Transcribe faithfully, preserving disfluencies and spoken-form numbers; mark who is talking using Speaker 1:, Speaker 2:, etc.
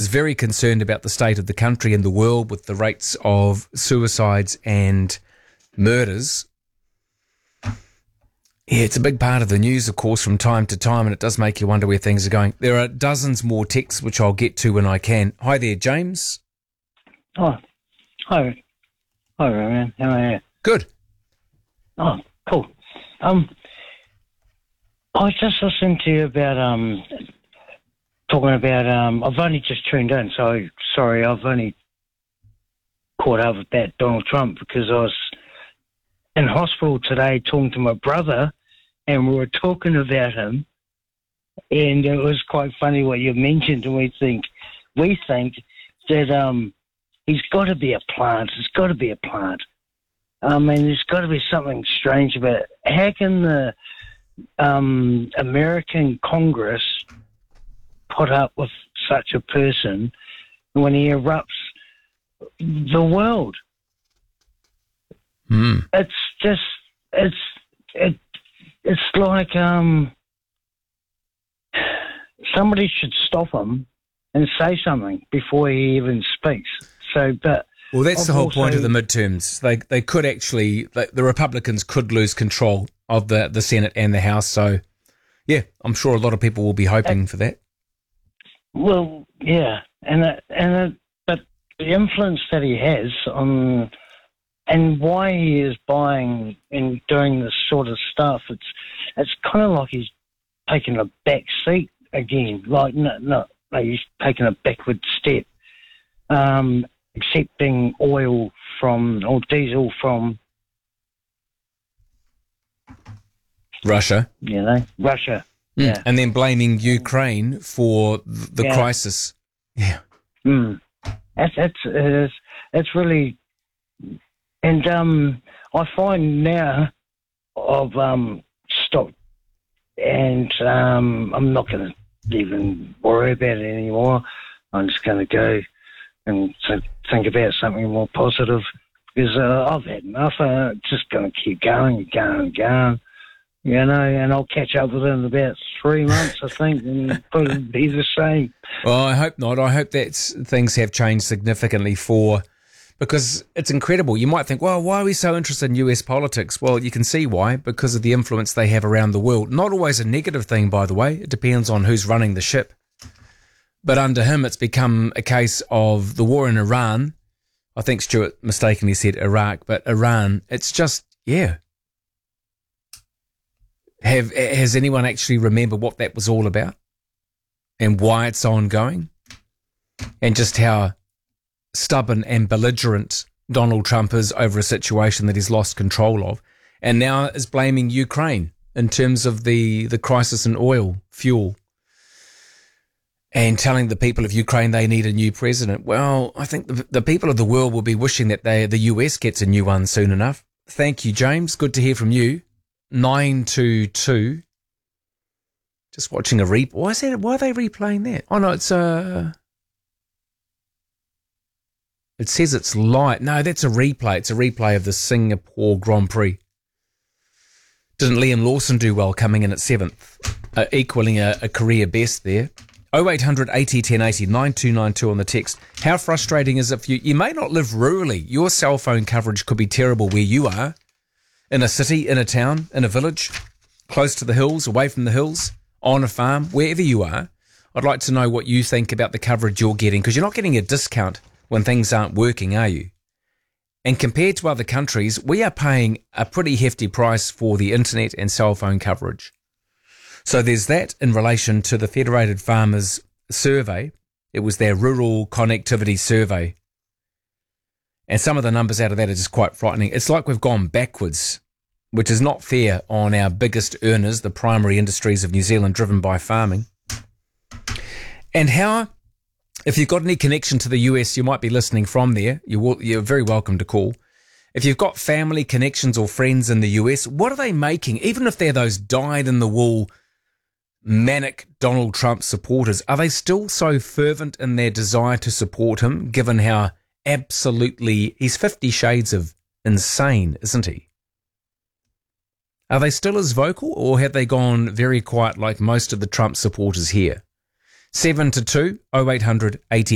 Speaker 1: is very concerned about the state of the country and the world with the rates of suicides and murders. Yeah, it's a big part of the news, of course, from time to time, and it does make you wonder where things are going. There are dozens more texts, which I'll get to when I can. Hi there, James.
Speaker 2: Oh, hi. Hi, Roman. How are you?
Speaker 1: Good.
Speaker 2: Oh, cool. Um, I was just listening to you about, um, talking about, um, I've only just tuned in, so sorry, I've only caught up with that Donald Trump because I was in hospital today talking to my brother, and we were talking about him, and it was quite funny what you mentioned, and we think, we think that um, he's got to be a plant. It's got to be a plant. I mean, there's got to be something strange about it. How can the um, American Congress put up with such a person when he erupts the world?
Speaker 1: Mm.
Speaker 2: It's just, it's, it, it's like um, somebody should stop him and say something before he even speaks. So, but
Speaker 1: well, that's
Speaker 2: I've
Speaker 1: the whole
Speaker 2: also,
Speaker 1: point of the midterms. They they could actually, the, the Republicans could lose control of the, the Senate and the House. So, yeah, I'm sure a lot of people will be hoping uh, for that.
Speaker 2: Well, yeah, and uh, and uh, but the influence that he has on. And why he is buying and doing this sort of stuff, it's it's kind of like he's taking a back seat again. Like, no, no, no he's taking a backward step, um, accepting oil from, or diesel from
Speaker 1: Russia.
Speaker 2: You know, Russia.
Speaker 1: Mm.
Speaker 2: Yeah.
Speaker 1: And then blaming Ukraine for the
Speaker 2: yeah.
Speaker 1: crisis. Yeah.
Speaker 2: Mm. That's, that's, it's, it's really... And um, I find now I've um, stopped, and um, I'm not going to even worry about it anymore. I'm just going to go and think about something more positive because uh, I've had enough. I'm just going to keep going and going and going, you know, and I'll catch up with it in about three months, I think, and it'll be the same.
Speaker 1: Well, I hope not. I hope that things have changed significantly for... Because it's incredible. You might think, well, why are we so interested in U S politics? Well, you can see why, because of the influence they have around the world. Not always a negative thing, by the way. It depends on who's running the ship. But under him, it's become a case of the war in Iran. I think Stuart mistakenly said Iraq, but Iran, it's just, yeah. Have Has anyone actually remembered what that was all about? And why it's ongoing? And just how stubborn and belligerent Donald Trump is over a situation that he's lost control of, and now is blaming Ukraine in terms of the, the crisis in oil, fuel, and telling the people of Ukraine they need a new president. Well, I think the, the people of the world will be wishing that they, the U S gets a new one soon enough. Thank you, James. Good to hear from you. nine two two. Just watching a replay. Why is that? Why are they replaying that? Oh, no, it's... Uh, It says it's live. No, that's a replay. It's a replay of the Singapore Grand Prix. Didn't Liam Lawson do well coming in at seventh, uh, equaling a, a career best there? oh eight hundred eighty ten eighty, nine two nine two on the text. How frustrating is it for you? You may not live rurally. Your cell phone coverage could be terrible where you are, in a city, in a town, in a village, close to the hills, away from the hills, on a farm, wherever you are. I'd like to know what you think about the coverage you're getting, because you're not getting a discount when things aren't working, are you? And compared to other countries, we are paying a pretty hefty price for the internet and cell phone coverage. So there's that in relation to the Federated Farmers Survey. It was their Rural Connectivity Survey. And some of the numbers out of that are just quite frightening. It's like we've gone backwards, which is not fair on our biggest earners, the primary industries of New Zealand driven by farming. And how... If you've got any connection to the U S, you might be listening from there. You're, you're very welcome to call. If you've got family connections or friends in the U S, what are they making? Even if they're those dyed-in-the-wool, manic Donald Trump supporters, are they still so fervent in their desire to support him, given how absolutely... He's fifty shades of insane, isn't he? Are they still as vocal, or have they gone very quiet like most of the Trump supporters here? seven to two, oh eight hundred eighty